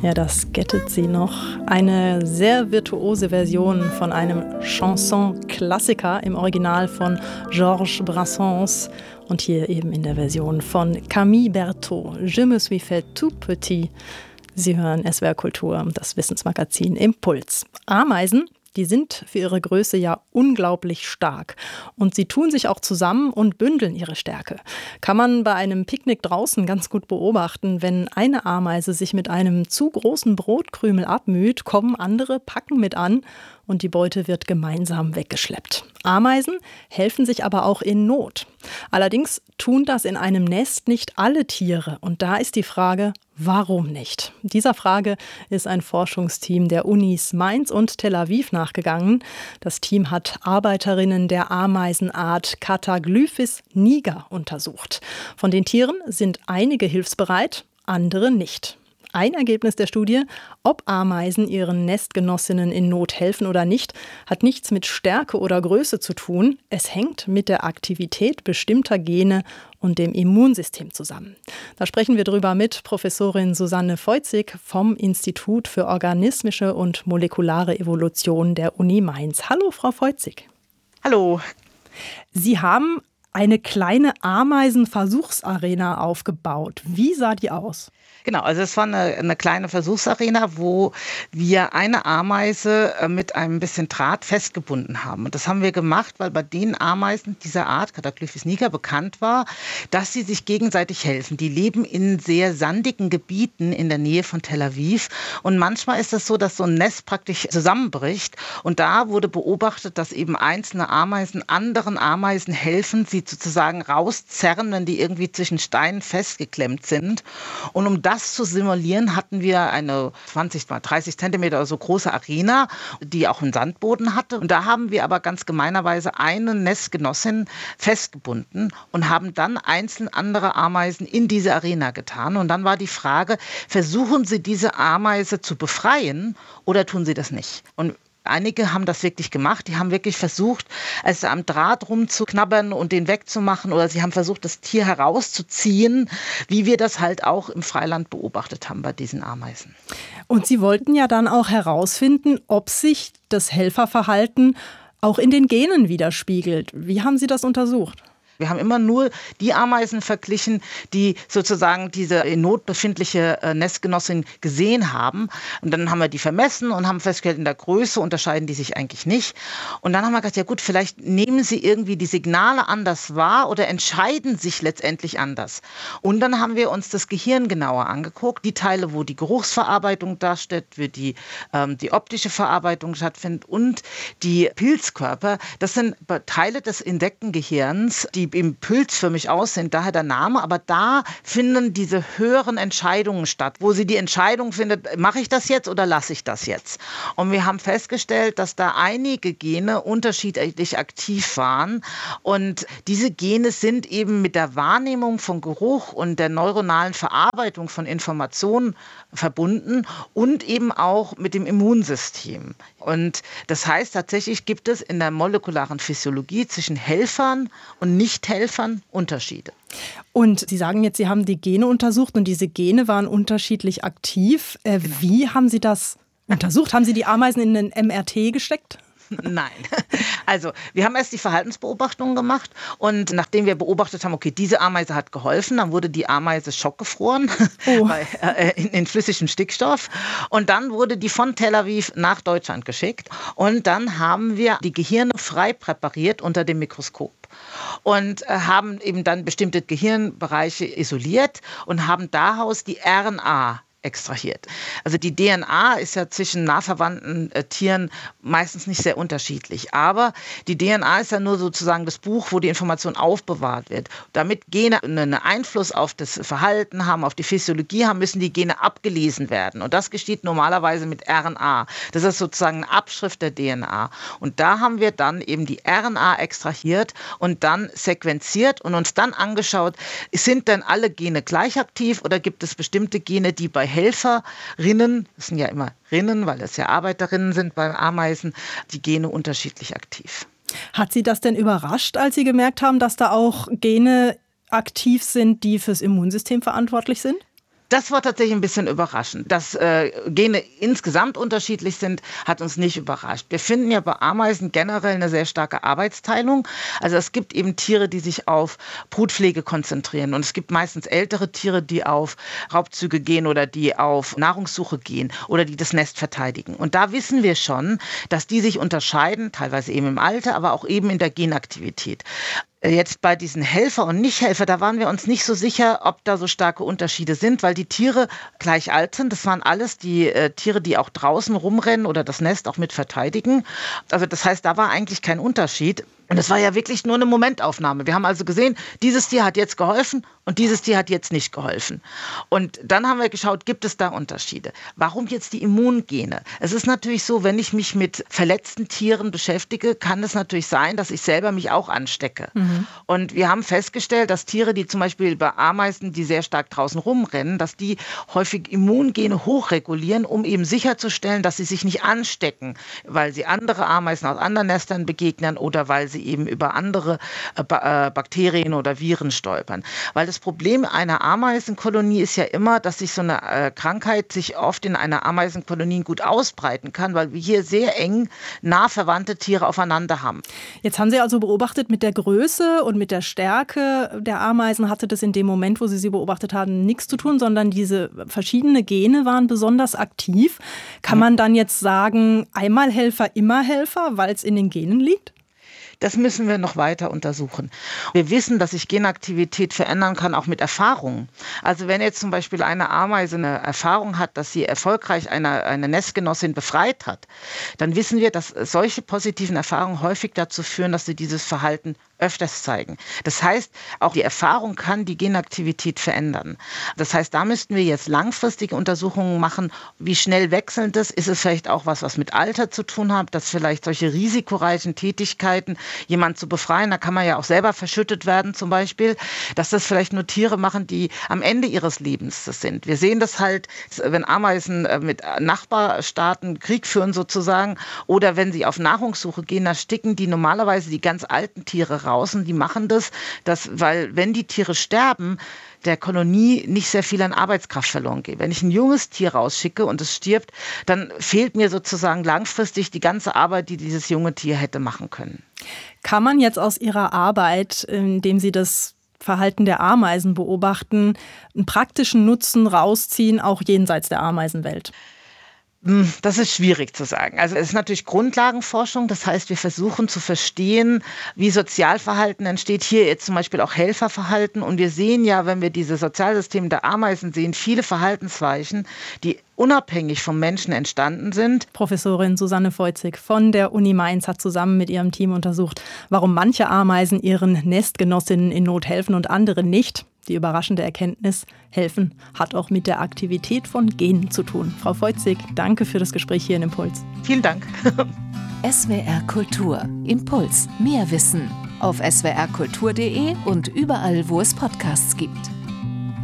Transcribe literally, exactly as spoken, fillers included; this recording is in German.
Ja, das gettet sie noch. Eine sehr virtuose Version von einem Chanson-Klassiker im Original von Georges Brassens und hier eben in der Version von Camille Berthaud. Je me suis fait tout petit. Sie hören S W R Kultur, das Wissensmagazin Impuls. Ameisen, die sind für ihre Größe ja unglaublich stark. Und sie tun sich auch zusammen und bündeln ihre Stärke. Kann man bei einem Picknick draußen ganz gut beobachten. Wenn eine Ameise sich mit einem zu großen Brotkrümel abmüht, kommen andere, packen mit an und die Beute wird gemeinsam weggeschleppt. Ameisen helfen sich aber auch in Not. Allerdings tun das in einem Nest nicht alle Tiere. Und da ist die Frage, warum nicht? Dieser Frage ist ein Forschungsteam der Unis Mainz und Tel Aviv nachgegangen. Das Team hat Arbeiterinnen der Ameisenart Cataglyphis niger untersucht. Von den Tieren sind einige hilfsbereit, andere nicht. Ein Ergebnis der Studie, ob Ameisen ihren Nestgenossinnen in Not helfen oder nicht, hat nichts mit Stärke oder Größe zu tun. Es hängt mit der Aktivität bestimmter Gene und dem Immunsystem zusammen. Da sprechen wir drüber mit Professorin Susanne Feuzig vom Institut für organismische und molekulare Evolution der Uni Mainz. Hallo, Frau Feuzig. Hallo. Sie haben eine kleine Ameisenversuchsarena aufgebaut. Wie sah die aus? Genau, also es war eine, eine kleine Versuchsarena, wo wir eine Ameise mit einem bisschen Draht festgebunden haben. Und das haben wir gemacht, weil bei den Ameisen dieser Art, Cataglyphis niger, bekannt war, dass sie sich gegenseitig helfen. Die leben in sehr sandigen Gebieten in der Nähe von Tel Aviv. Und manchmal ist es so, dass so ein Nest praktisch zusammenbricht. Und da wurde beobachtet, dass eben einzelne Ameisen anderen Ameisen helfen, sie sozusagen rauszerren, wenn die irgendwie zwischen Steinen festgeklemmt sind. Und um das zu simulieren, hatten wir eine zwanzig mal dreißig Zentimeter oder so große Arena, die auch einen Sandboden hatte. Und da haben wir aber ganz gemeinerweise eine Nestgenossin festgebunden und haben dann einzeln andere Ameisen in diese Arena getan. Und dann war die Frage, versuchen Sie diese Ameise zu befreien oder tun Sie das nicht? Und einige haben das wirklich gemacht. Die haben wirklich versucht, es am Draht rumzuknabbern und den wegzumachen. Oder sie haben versucht, das Tier herauszuziehen, wie wir das halt auch im Freiland beobachtet haben bei diesen Ameisen. Und Sie wollten ja dann auch herausfinden, ob sich das Helferverhalten auch in den Genen widerspiegelt. Wie haben Sie das untersucht? Wir haben immer nur die Ameisen verglichen, die sozusagen diese in Not befindliche Nestgenossin gesehen haben. Und dann haben wir die vermessen und haben festgestellt, in der Größe unterscheiden die sich eigentlich nicht. Und dann haben wir gedacht, ja gut, vielleicht nehmen sie irgendwie die Signale anders wahr oder entscheiden sich letztendlich anders. Und dann haben wir uns das Gehirn genauer angeguckt. Die Teile, wo die Geruchsverarbeitung darstellt, wo die, ähm, die optische Verarbeitung stattfindet und die Pilzkörper. Das sind Teile des Insektengehirns, die im pilzförmig aussehen, daher der Name, aber da finden diese höheren Entscheidungen statt, wo sie die Entscheidung findet, mache ich das jetzt oder lasse ich das jetzt? Und wir haben festgestellt, dass da einige Gene unterschiedlich aktiv waren und diese Gene sind eben mit der Wahrnehmung von Geruch und der neuronalen Verarbeitung von Informationen verbunden und eben auch mit dem Immunsystem. Und das heißt, tatsächlich gibt es in der molekularen Physiologie zwischen Helfern und Nichthelfern Unterschiede. Und Sie sagen jetzt, Sie haben die Gene untersucht und diese Gene waren unterschiedlich aktiv. Äh, genau. Wie haben Sie das untersucht? Haben Sie die Ameisen in den M R T gesteckt? Nein. Also wir haben erst die Verhaltensbeobachtungen gemacht und nachdem wir beobachtet haben, okay, diese Ameise hat geholfen, dann wurde die Ameise schockgefroren oh. bei, äh, in, in flüssigem Stickstoff und dann wurde die von Tel Aviv nach Deutschland geschickt und dann haben wir die Gehirne frei präpariert unter dem Mikroskop. Und äh, haben eben dann bestimmte Gehirnbereiche isoliert und haben daraus die R N A extrahiert. Also die D N A ist ja zwischen nahverwandten äh, Tieren meistens nicht sehr unterschiedlich. Aber die D N A ist ja nur sozusagen das Buch, wo die Information aufbewahrt wird. Damit Gene einen Einfluss auf das Verhalten haben, auf die Physiologie haben, müssen die Gene abgelesen werden. Und das geschieht normalerweise mit R N A. Das ist sozusagen eine Abschrift der D N A. Und da haben wir dann eben die R N A extrahiert und dann sequenziert und uns dann angeschaut, sind denn alle Gene gleich aktiv oder gibt es bestimmte Gene, die bei Helferinnen, das sind ja immer Rinnen, weil das ja Arbeiterinnen sind bei Ameisen, die Gene unterschiedlich aktiv. Hat Sie das denn überrascht, als Sie gemerkt haben, dass da auch Gene aktiv sind, die fürs Immunsystem verantwortlich sind? Das war tatsächlich ein bisschen überraschend. Dass äh, Gene insgesamt unterschiedlich sind, hat uns nicht überrascht. Wir finden ja bei Ameisen generell eine sehr starke Arbeitsteilung. Also es gibt eben Tiere, die sich auf Brutpflege konzentrieren. Und es gibt meistens ältere Tiere, die auf Raubzüge gehen oder die auf Nahrungssuche gehen oder die das Nest verteidigen. Und da wissen wir schon, dass die sich unterscheiden, teilweise eben im Alter, aber auch eben in der Genaktivität. Jetzt bei diesen Helfer und Nichthelfer, da waren wir uns nicht so sicher, ob da so starke Unterschiede sind, weil die Tiere gleich alt sind. Das waren alles die äh, Tiere, die auch draußen rumrennen oder das Nest auch mit verteidigen. Also das heißt, da war eigentlich kein Unterschied. Und es war ja wirklich nur eine Momentaufnahme. Wir haben also gesehen, dieses Tier hat jetzt geholfen und dieses Tier hat jetzt nicht geholfen. Und dann haben wir geschaut, gibt es da Unterschiede? Warum jetzt die Immungene? Es ist natürlich so, wenn ich mich mit verletzten Tieren beschäftige, kann es natürlich sein, dass ich selber mich auch anstecke. Mhm. Und wir haben festgestellt, dass Tiere, die zum Beispiel bei Ameisen, die sehr stark draußen rumrennen, dass die häufig Immungene hochregulieren, um eben sicherzustellen, dass sie sich nicht anstecken, weil sie andere Ameisen aus anderen Nestern begegnen oder weil sie eben über andere äh, Bakterien oder Viren stolpern. Weil das Problem einer Ameisenkolonie ist ja immer, dass sich so eine äh, Krankheit sich oft in einer Ameisenkolonie gut ausbreiten kann, weil wir hier sehr eng nah verwandte Tiere aufeinander haben. Jetzt haben Sie also beobachtet, mit der Größe und mit der Stärke der Ameisen hatte das in dem Moment, wo Sie sie beobachtet haben, nichts zu tun, sondern diese verschiedenen Gene waren besonders aktiv. Kann man dann jetzt sagen, einmal Helfer, immer Helfer, weil es in den Genen liegt? Das müssen wir noch weiter untersuchen. Wir wissen, dass sich Genaktivität verändern kann, auch mit Erfahrungen. Also wenn jetzt zum Beispiel eine Ameise eine Erfahrung hat, dass sie erfolgreich eine, eine Nestgenossin befreit hat, dann wissen wir, dass solche positiven Erfahrungen häufig dazu führen, dass sie dieses Verhalten öfters zeigen. Das heißt, auch die Erfahrung kann die Genaktivität verändern. Das heißt, da müssten wir jetzt langfristige Untersuchungen machen, wie schnell wechselnd das ist. Es vielleicht auch was, was mit Alter zu tun hat, dass vielleicht solche risikoreichen Tätigkeiten, jemand zu befreien, da kann man ja auch selber verschüttet werden zum Beispiel, dass das vielleicht nur Tiere machen, die am Ende ihres Lebens das sind. Wir sehen das halt, wenn Ameisen mit Nachbarstaaten Krieg führen sozusagen oder wenn sie auf Nahrungssuche gehen, da sticken die normalerweise die ganz alten Tiere raus und die machen das, dass, weil wenn die Tiere sterben, der Kolonie nicht sehr viel an Arbeitskraft verloren geht. Wenn ich ein junges Tier rausschicke und es stirbt, dann fehlt mir sozusagen langfristig die ganze Arbeit, die dieses junge Tier hätte machen können. Kann man jetzt aus Ihrer Arbeit, indem Sie das Verhalten der Ameisen beobachten, einen praktischen Nutzen rausziehen, auch jenseits der Ameisenwelt? Das ist schwierig zu sagen. Also es ist natürlich Grundlagenforschung. Das heißt, wir versuchen zu verstehen, wie Sozialverhalten entsteht. Hier jetzt zum Beispiel auch Helferverhalten. Und wir sehen ja, wenn wir diese Sozialsysteme der Ameisen sehen, viele Verhaltensweisen, die unabhängig vom Menschen entstanden sind. Professorin Susanne Voitzig von der Uni Mainz hat zusammen mit ihrem Team untersucht, warum manche Ameisen ihren Nestgenossinnen in Not helfen und andere nicht. Die überraschende Erkenntnis, helfen hat auch mit der Aktivität von Genen zu tun. Frau Voitzig, danke für das Gespräch hier in Impuls. Vielen Dank. S W R Kultur. Impuls. Mehr Wissen. Auf s w r kultur punkt d e und überall, wo es Podcasts gibt.